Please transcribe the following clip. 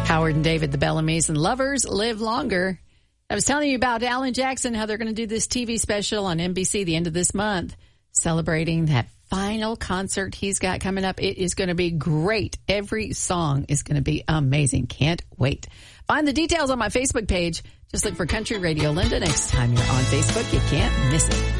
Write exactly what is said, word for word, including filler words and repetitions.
Howard and David, the Bellamy's, and Lovers Live Longer. I was telling you about Alan Jackson, how they're going to do this T V special on N B C the end of this month, celebrating that final concert he's got coming up. It is going to be great. Every song is going to be amazing. Can't wait. Find the details on my Facebook page. Just look for Country Radio Linda next time you're on Facebook. You can't miss it.